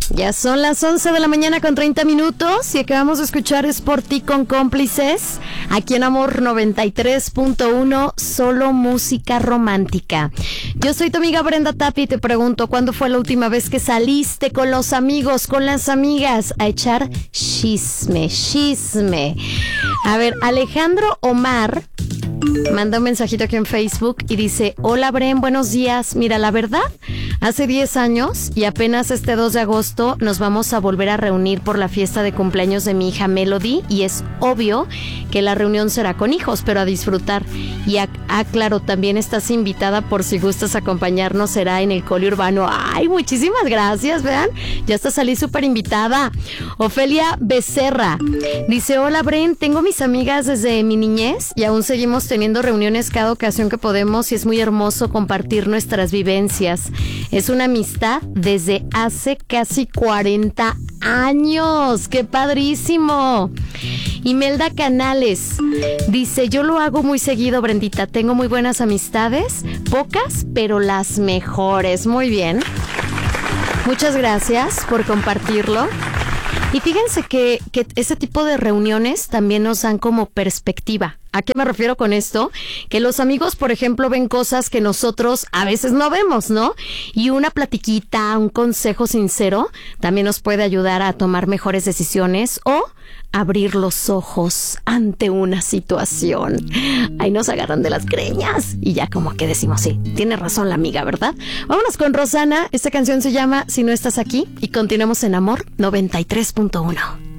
Ya son las 11 de la mañana con 30 minutos y acabamos de escuchar Es por ti con Cómplices, aquí en Amor 93.1, solo música romántica. Yo soy tu amiga Brenda Tapia y te pregunto, ¿cuándo fue la última vez que saliste con los amigos, con las amigas, a echar chisme? A ver, Alejandro Omar manda un mensajito aquí en Facebook y dice: hola Bren, buenos días. Mira, la verdad, hace 10 años y apenas este 2 de agosto nos vamos a volver a reunir por la fiesta de cumpleaños de mi hija Melody y es obvio que la reunión será con hijos, pero a disfrutar. Y claro, también estás invitada por si gustas acompañarnos, será en el Coli Urbano. Ay, muchísimas gracias, vean, ya está salí súper invitada. Ofelia Becerra dice: hola Bren, tengo mis amigas desde mi niñez y aún seguimos teniendo reuniones cada ocasión que podemos y es muy hermoso compartir nuestras vivencias. Es una amistad desde hace casi 40 años. ¡Qué padrísimo! Imelda Canales dice: yo lo hago muy seguido, Brendita. Tengo muy buenas amistades, pocas, pero las mejores. Muy bien. Muchas gracias por compartirlo. Y fíjense que ese tipo de reuniones también nos dan como perspectiva. ¿A qué me refiero con esto? Que los amigos, por ejemplo, ven cosas que nosotros a veces no vemos, ¿no? Y una platiquita, un consejo sincero también nos puede ayudar a tomar mejores decisiones o abrir los ojos ante una situación. Ahí nos agarran de las greñas y ya como que decimos, sí, tiene razón la amiga, ¿verdad? Vámonos con Rosana. Esta canción se llama Si no estás aquí y continuamos en Amor 93.1.